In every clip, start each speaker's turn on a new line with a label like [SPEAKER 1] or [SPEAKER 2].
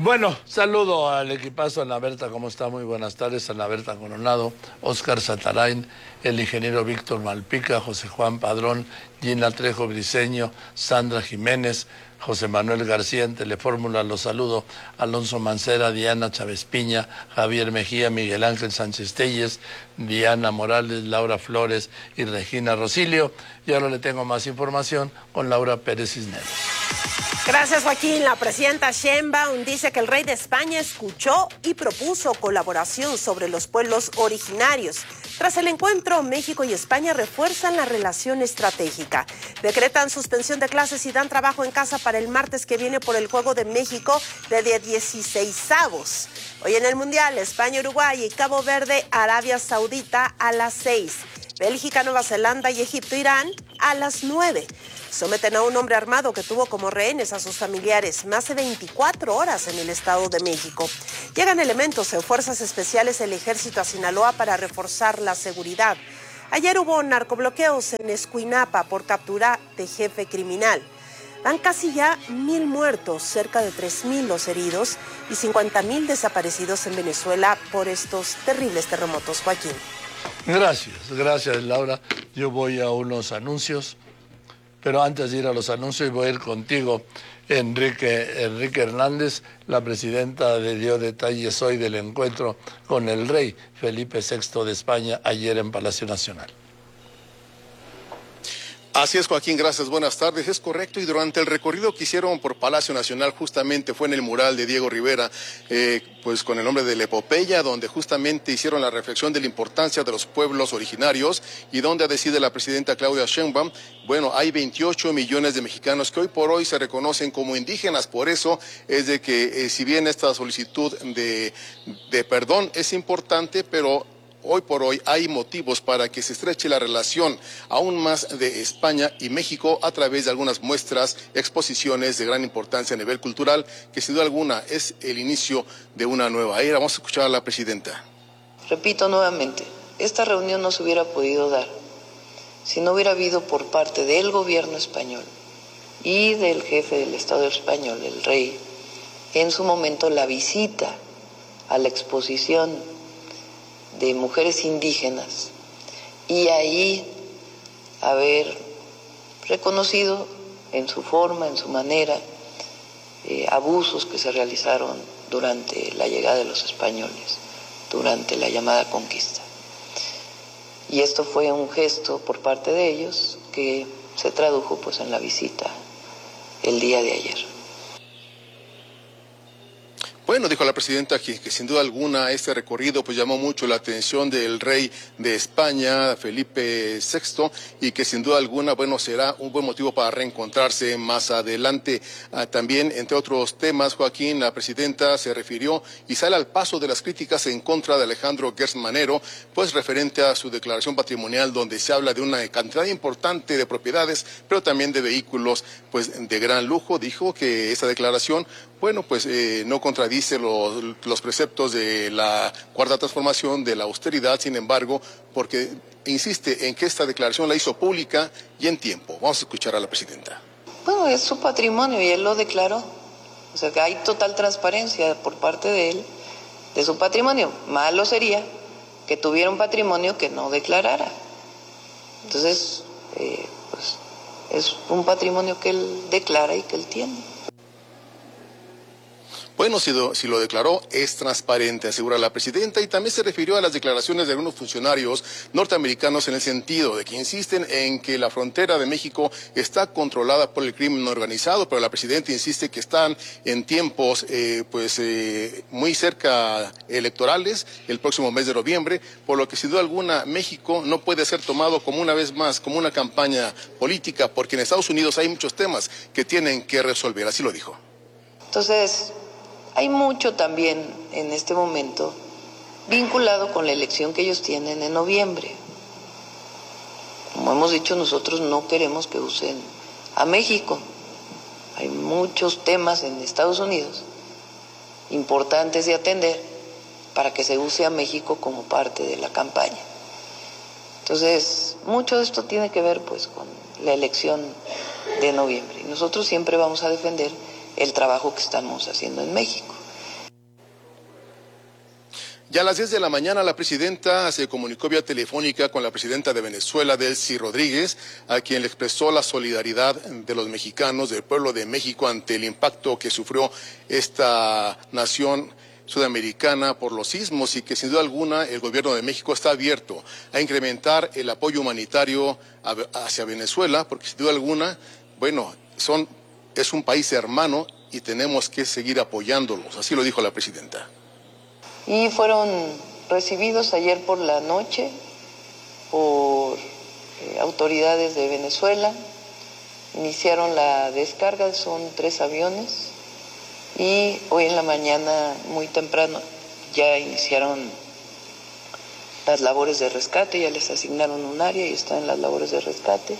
[SPEAKER 1] Bueno, saludo al equipazo Ana Berta, ¿cómo está? Muy buenas tardes, Ana Berta Coronado, Óscar Satarain, el ingeniero Víctor Malpica, José Juan Padrón, Gina Trejo Briceño, Sandra Jiménez, José Manuel García en Telefórmula, los saludo, Alonso Mancera, Diana Chávez Piña, Javier Mejía, Miguel Ángel Sánchez Telles, Diana Morales, Laura Flores y Regina Rosilio. Y ahora le tengo más información con Laura Pérez Cisneros.
[SPEAKER 2] Gracias, Joaquín. La presidenta Sheinbaum dice que el rey de España escuchó y propuso colaboración sobre los pueblos originarios. Tras el encuentro, México y España refuerzan la relación estratégica. Decretan suspensión de clases y dan trabajo en casa para el martes que viene por el Juego de México de 16avos. Hoy en el Mundial, España, Uruguay y Cabo Verde, Arabia Saudita a las 6. Bélgica, Nueva Zelanda y Egipto, Irán a las 9. Someten a un hombre armado que tuvo como rehenes a sus familiares más de 24 horas en el Estado de México. Llegan elementos de fuerzas especiales del Ejército a Sinaloa para reforzar la seguridad. Ayer hubo narcobloqueos en Escuinapa por captura de jefe criminal. Van casi ya 1,000 muertos, cerca de 3,000 los heridos y 50,000 desaparecidos en Venezuela por estos terribles terremotos. Joaquín.
[SPEAKER 1] Gracias Laura. Yo voy a unos anuncios. Pero antes de ir a los anuncios, voy a ir contigo, Enrique Hernández. La presidenta dio detalles hoy del encuentro con el rey Felipe VI de España ayer en Palacio Nacional.
[SPEAKER 3] Así es, Joaquín, gracias, buenas tardes. Es correcto, y durante el recorrido que hicieron por Palacio Nacional, justamente fue en el mural de Diego Rivera, pues con el nombre de la epopeya, donde justamente hicieron la reflexión de la importancia de los pueblos originarios y donde decide la presidenta Claudia Sheinbaum, bueno, hay 28 millones de mexicanos que hoy por hoy se reconocen como indígenas. Por eso es de que si bien esta solicitud de perdón es importante, pero hoy por hoy hay motivos para que se estreche la relación aún más de España y México a través de algunas muestras, exposiciones de gran importancia a nivel cultural, que sin duda alguna es el inicio de una nueva era. Vamos a escuchar a la presidenta.
[SPEAKER 4] Repito nuevamente, esta reunión no se hubiera podido dar si no hubiera habido por parte del gobierno español y del jefe del Estado español, el rey, en su momento la visita a la exposición de mujeres indígenas y ahí haber reconocido en su forma, en su manera, abusos que se realizaron durante la llegada de los españoles, durante la llamada conquista. Y esto fue un gesto por parte de ellos que se tradujo pues en la visita el día de ayer.
[SPEAKER 3] Bueno, dijo la presidenta que sin duda alguna este recorrido pues llamó mucho la atención del rey de España, Felipe VI, y que sin duda alguna, bueno, será un buen motivo para reencontrarse más adelante. También, entre otros temas, Joaquín, la presidenta se refirió y sale al paso de las críticas en contra de Alejandro Gertz Manero, pues referente a su declaración patrimonial, donde se habla de una cantidad importante de propiedades, pero también de vehículos pues de gran lujo. Dijo que esa declaración, bueno, pues no contradice los preceptos de la Cuarta Transformación, de la austeridad, sin embargo, porque insiste en que esta declaración la hizo pública y en tiempo. Vamos a escuchar a la presidenta.
[SPEAKER 4] Bueno, es su patrimonio y él lo declaró. O sea, que hay total transparencia por parte de él, de su patrimonio. Malo sería que tuviera un patrimonio que no declarara. Entonces, pues es un patrimonio que él declara y que él tiene.
[SPEAKER 3] Bueno, si lo declaró, es transparente, asegura la presidenta, y también se refirió a las declaraciones de algunos funcionarios norteamericanos en el sentido de que insisten en que la frontera de México está controlada por el crimen organizado, pero la presidenta insiste que están en tiempos muy cerca electorales, el próximo mes de noviembre, por lo que sin duda alguna México no puede ser tomado como una vez más, como una campaña política, porque en Estados Unidos hay muchos temas que tienen que resolver, así lo dijo.
[SPEAKER 4] Entonces, hay mucho también en este momento vinculado con la elección que ellos tienen en noviembre. Como hemos dicho, nosotros no queremos que usen a México. Hay muchos temas en Estados Unidos importantes de atender para que se use a México como parte de la campaña. Entonces, mucho de esto tiene que ver pues con la elección de noviembre. Y nosotros siempre vamos a defender el trabajo que estamos haciendo en México.
[SPEAKER 3] Ya a las 10 de la mañana la presidenta se comunicó vía telefónica con la presidenta de Venezuela, Delcy Rodríguez, a quien le expresó la solidaridad de los mexicanos, del pueblo de México, ante el impacto que sufrió esta nación sudamericana por los sismos, y que sin duda alguna el gobierno de México está abierto a incrementar el apoyo humanitario hacia Venezuela, porque sin duda alguna, bueno, es un país hermano y tenemos que seguir apoyándolos, así lo dijo la presidenta.
[SPEAKER 4] Y fueron recibidos ayer por la noche por autoridades de Venezuela. Iniciaron la descarga, son 3 aviones, y hoy en la mañana muy temprano ya iniciaron las labores de rescate, ya les asignaron un área y están en las labores de rescate.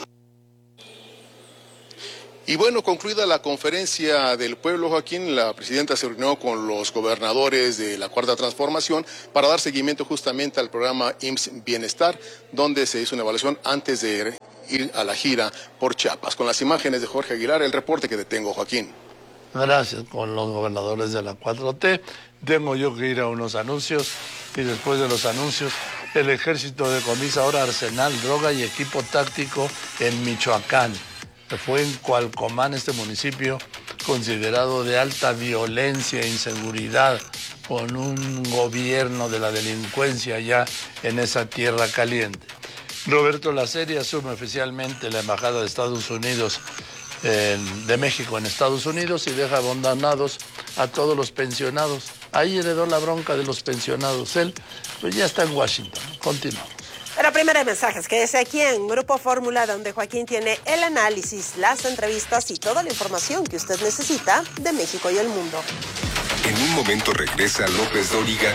[SPEAKER 3] Y bueno, concluida la conferencia del pueblo, Joaquín, la presidenta se reunió con los gobernadores de la Cuarta Transformación para dar seguimiento justamente al programa IMSS Bienestar, donde se hizo una evaluación antes de ir a la gira por Chiapas. Con las imágenes de Jorge Aguilar, el reporte que te tengo, Joaquín.
[SPEAKER 1] Gracias. Con los gobernadores de la 4T. Tengo yo que ir a unos anuncios, y después de los anuncios, el ejército decomisa ahora arsenal, droga y equipo táctico en Michoacán. Fue en Cualcomán, este municipio considerado de alta violencia e inseguridad, con un gobierno de la delincuencia ya en esa tierra caliente. Roberto Lacerri asume oficialmente la Embajada de Estados Unidos, de México en Estados Unidos, y deja abandonados a todos los pensionados. Ahí heredó la bronca de los pensionados. Él pues ya está en Washington. Continuamos.
[SPEAKER 2] Pero primero hay mensajes, quédese aquí en Grupo Fórmula, donde Joaquín tiene el análisis, las entrevistas y toda la información que usted necesita de México y el mundo.
[SPEAKER 5] En un momento regresa López Dóriga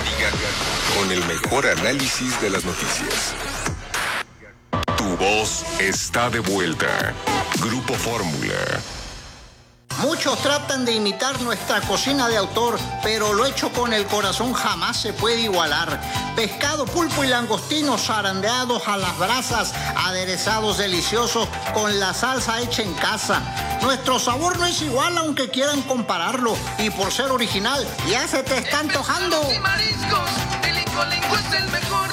[SPEAKER 5] con el mejor análisis de las noticias. Tu voz está de vuelta. Grupo Fórmula.
[SPEAKER 6] Muchos tratan de imitar nuestra cocina de autor, pero lo hecho con el corazón jamás se puede igualar. Pescado, pulpo y langostinos zarandeados a las brasas, aderezados deliciosos con la salsa hecha en casa. Nuestro sabor no es igual aunque quieran compararlo, y por ser original ya se te está antojando.
[SPEAKER 7] Y mariscos, el Incolinco es el mejor.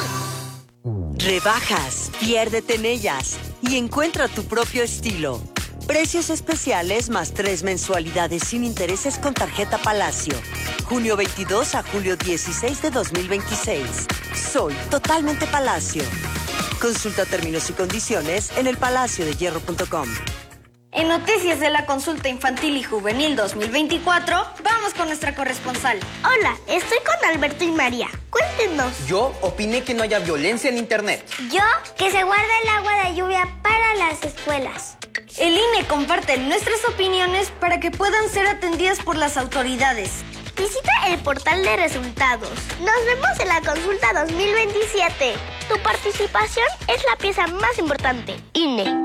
[SPEAKER 8] Rebajas, piérdete en ellas y encuentra tu propio estilo. Precios especiales más 3 mensualidades sin intereses con tarjeta Palacio. Junio 22 a julio 16 de 2026. Soy totalmente Palacio. Consulta términos y condiciones en elpalaciodehierro.com.
[SPEAKER 9] En Noticias de la Consulta Infantil y Juvenil 2024, vamos con nuestra corresponsal.
[SPEAKER 10] Hola, estoy con Alberto y María. Cuéntenos.
[SPEAKER 11] Yo opiné que no haya violencia en Internet.
[SPEAKER 10] Yo, que se guarde el agua de lluvia para las escuelas.
[SPEAKER 9] El INE comparte nuestras opiniones para que puedan ser atendidas por las autoridades.
[SPEAKER 10] Visita el portal de resultados. Nos vemos en la Consulta 2027. Tu participación es la pieza más importante. INE.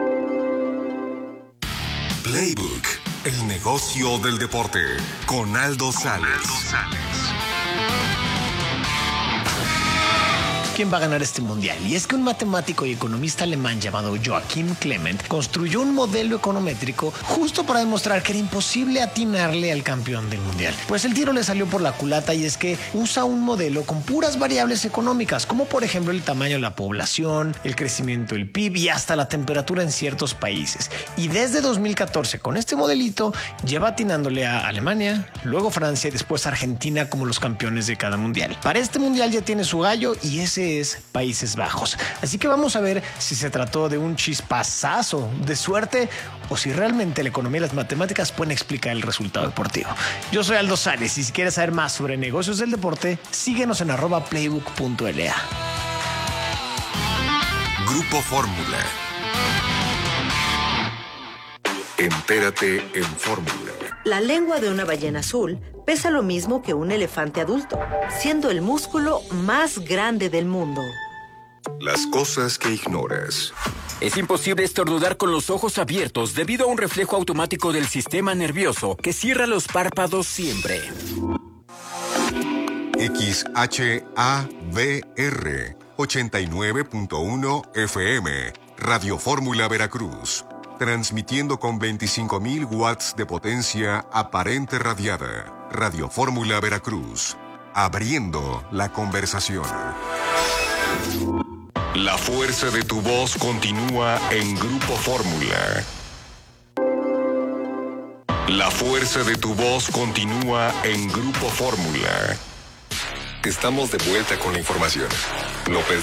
[SPEAKER 5] Playbook, el negocio del deporte, con Aldo Sales.
[SPEAKER 12] ¿Quién va a ganar este mundial? Y es que un matemático y economista alemán llamado Joachim Clement construyó un modelo econométrico justo para demostrar que era imposible atinarle al campeón del mundial. Pues el tiro le salió por la culata, y es que usa un modelo con puras variables económicas, como por ejemplo el tamaño de la población, el crecimiento del PIB y hasta la temperatura en ciertos países. Y desde 2014, con este modelito, lleva atinándole a Alemania, luego Francia y después Argentina como los campeones de cada mundial. Para este mundial ya tiene su gallo, y ese es Países Bajos. Así que vamos a ver si se trató de un chispazazo de suerte o si realmente la economía y las matemáticas pueden explicar el resultado deportivo. Yo soy Aldo Sales, y si quieres saber más sobre negocios del deporte, síguenos en @playbook.la.
[SPEAKER 5] Grupo Fórmula. Entérate en Fórmula.
[SPEAKER 8] La lengua de una ballena azul pesa lo mismo que un elefante adulto, siendo el músculo más grande del mundo.
[SPEAKER 5] Las cosas que ignoras.
[SPEAKER 13] Es imposible estornudar con los ojos abiertos debido a un reflejo automático del sistema nervioso que cierra los párpados siempre.
[SPEAKER 5] XHAVR 89.1 FM, Radio Fórmula Veracruz. Transmitiendo con 25.000 watts de potencia aparente radiada. Radio Fórmula Veracruz. Abriendo la conversación. La fuerza de tu voz continúa en Grupo Fórmula. La fuerza de tu voz continúa en Grupo Fórmula. Estamos de vuelta con la información. López